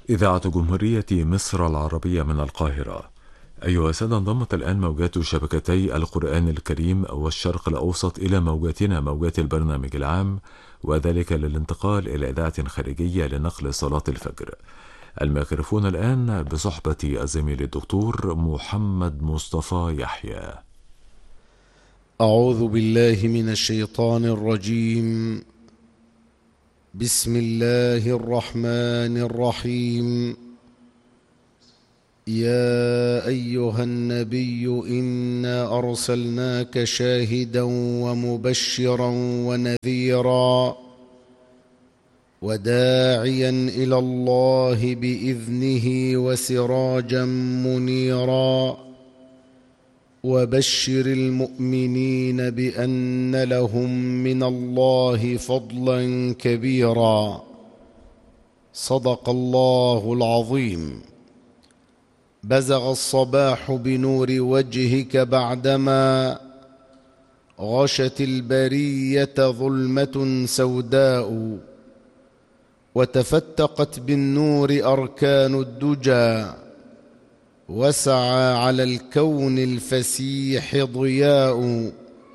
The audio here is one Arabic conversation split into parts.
إذاعة جمهورية مصر العربية من القاهرة. أيها السادة، انضمت الآن موجات شبكتي القرآن الكريم والشرق الأوسط إلى موجاتنا، موجات البرنامج العام، وذلك للانتقال إلى إذاعة خارجية لنقل صلاة الفجر. الميكروفون الآن بصحبة الزميل الدكتور محمد مصطفى يحيى. أعوذ بالله من الشيطان الرجيم. بسم الله الرحمن الرحيم. يا أيها النبي إنا أرسلناك شاهدا ومبشرا ونذيرا وداعيا إلى الله بإذنه وسراجا منيرا وبشر المؤمنين بأن لهم من الله فضلا كبيرا. صدق الله العظيم. بزغ الصباح بنور وجهك بعدما غشت البرية ظلمة سوداء، وتفتقت بالنور أركان الدجى، وسعى على الكون الفسيح ضياء،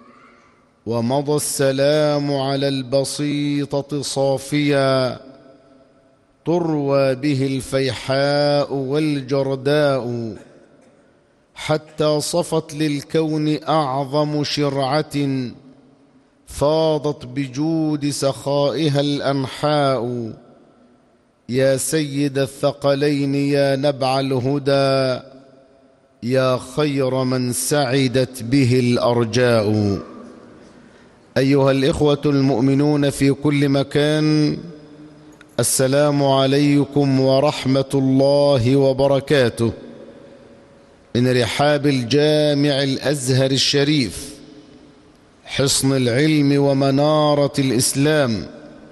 ومضى السلام على البسيطة صافيا، تروى به الفيحاء والجرداء، حتى صفت للكون أعظم شرعة فاضت بجود سخائها الأنحاء. يا سيد الثقلين يا نبع الهدى، يا خير من سعدت به الأرجاء. أيها الإخوة المؤمنون في كل مكان، السلام عليكم ورحمة الله وبركاته. من رحاب الجامع الأزهر الشريف، حصن العلم ومنارة الإسلام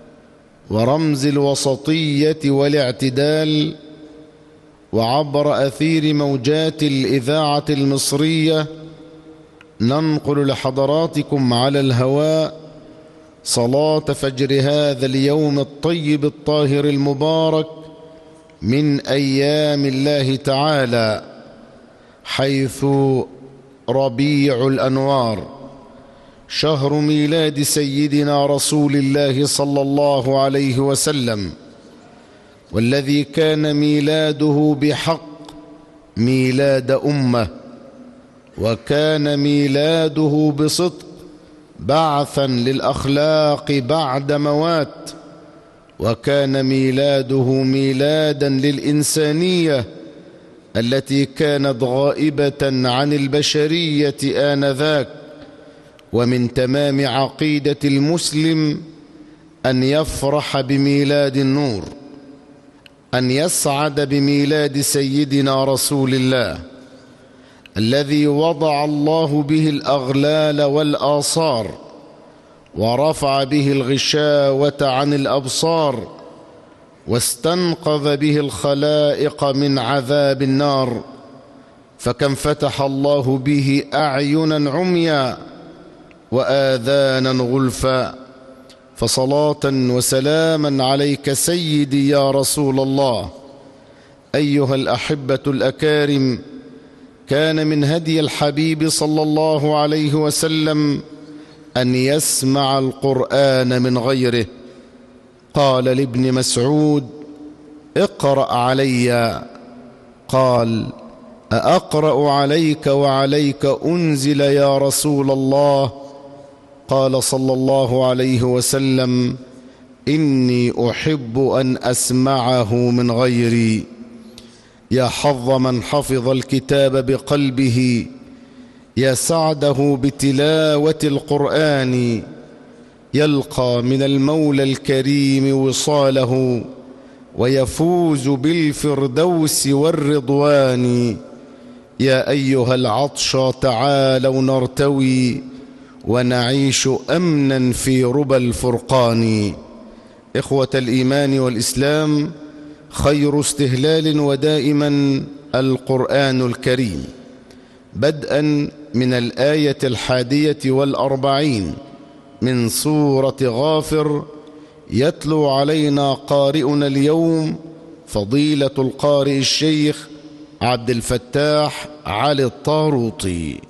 ورمز الوسطية والاعتدال، وعبر أثير موجات الإذاعة المصرية، ننقل لحضراتكم على الهواء صلاة فجر هذا اليوم الطيب الطاهر المبارك من أيام الله تعالى، حيث ربيع الأنوار، شهر ميلاد سيدنا رسول الله صلى الله عليه وسلم، والذي كان ميلاده بحق ميلاد أمة، وكان ميلاده بصدق بعثا للأخلاق بعد موات، وكان ميلاده ميلادا للإنسانية التي كانت غائبة عن البشرية آنذاك. ومن تمام عقيدة المسلم أن يفرح بميلاد النور، أن يسعد بميلاد سيدنا رسول الله الذي وضع الله به الأغلال والآصار، ورفع به الغشاوة عن الأبصار، واستنقذ به الخلائق من عذاب النار. فكم فتح الله به أعينا عميا وآذانا غلفا. فصلاة وسلاما عليك سيدي يا رسول الله. أيها الأحبة الأكارم، كان من هدي الحبيب صلى الله عليه وسلم أن يسمع القرآن من غيره. قال لابن مسعود: اقرأ علي. قال: أأقرأ عليك وعليك أنزل يا رسول الله؟ قال صلى الله عليه وسلم: إني أحب أن أسمعه من غيري. يا حظ من حفظ الكتاب بقلبه، يا سعده بتلاوة القرآن، يلقى من المولى الكريم وصاله، ويفوز بالفردوس والرضوان. يا أيها العطشى تعالوا نرتوي، ونعيش أمنا في ربى الفرقان. إخوة الإيمان والإسلام، خير استهلال ودائما القرآن الكريم، بدءا من الآية 41 من سورة غافر، يتلو علينا قارئنا اليوم فضيلة القارئ الشيخ عبد الفتاح علي الطاروطي.